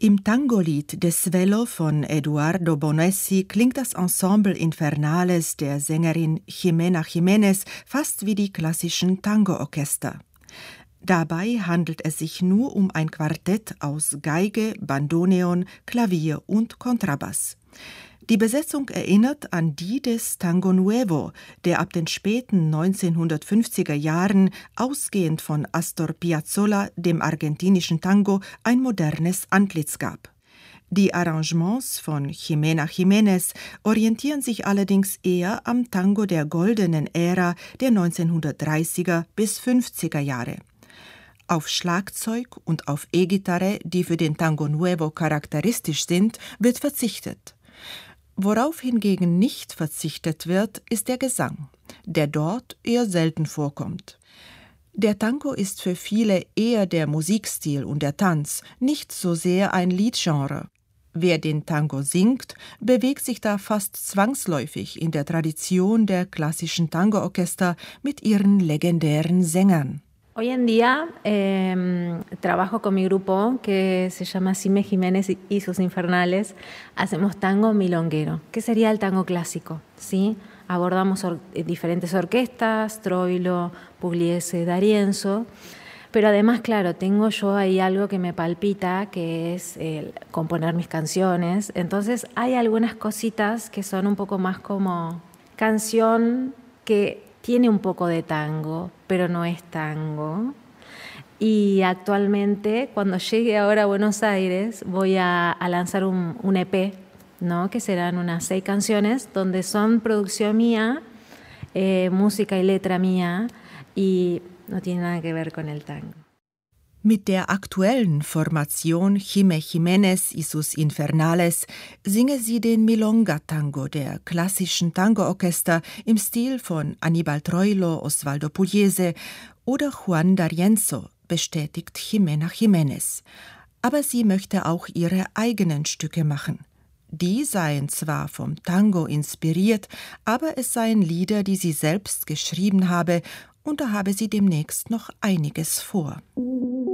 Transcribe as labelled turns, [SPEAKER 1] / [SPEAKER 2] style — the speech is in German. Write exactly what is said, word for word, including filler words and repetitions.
[SPEAKER 1] Im Tangolied Desvelo von Eduardo Bonessi klingt das Ensemble Infernales der Sängerin Jimena Jiménez fast wie die klassischen Tango-Orchester. Dabei handelt es sich nur um ein Quartett aus Geige, Bandoneon, Klavier und Kontrabass. Die Besetzung erinnert an die des Tango Nuevo, der ab den späten neunzehnhundertfünfziger Jahren ausgehend von Astor Piazzolla dem argentinischen Tango ein modernes Antlitz gab. Die Arrangements von Jimena Jiménez orientieren sich allerdings eher am Tango der goldenen Ära der neunzehnhundertdreißiger bis fünfziger Jahre. Auf Schlagzeug und auf E-Gitarre, die für den Tango Nuevo charakteristisch sind, wird verzichtet. Worauf hingegen nicht verzichtet wird, ist der Gesang, der dort eher selten vorkommt. Der Tango ist für viele eher der Musikstil und der Tanz, nicht so sehr ein Liedgenre. Wer den Tango singt, bewegt sich da fast zwangsläufig in der Tradition der klassischen Tango-Orchester mit ihren legendären Sängern.
[SPEAKER 2] Hoy en día eh, trabajo con mi grupo que se llama Sime Jiménez y sus Infernales. Hacemos tango milonguero, que sería el tango clásico, ¿sí? Abordamos or- diferentes orquestas, Troilo, Pugliese, D'Arienzo. Pero además, claro, tengo yo ahí algo que me palpita, que es el componer mis canciones. Entonces hay algunas cositas que son un poco más como canción que tiene un poco de tango, pero no es tango. Y actualmente, cuando llegue ahora a Buenos Aires, voy a, a lanzar un, un E P, ¿no? Que serán unas seis canciones, donde son producción mía, eh, música y letra mía, y no tiene nada que ver con el tango.
[SPEAKER 1] Mit der aktuellen Formation Jime Jiménez y sus Infernales singe sie den Milonga-Tango der klassischen Tango-Orchester im Stil von Aníbal Troilo, Osvaldo Pugliese oder Juan D'Arienzo, bestätigt Jimena Jiménez. Aber sie möchte auch ihre eigenen Stücke machen. Die seien zwar vom Tango inspiriert, aber es seien Lieder, die sie selbst geschrieben habe, und da habe sie demnächst noch einiges vor.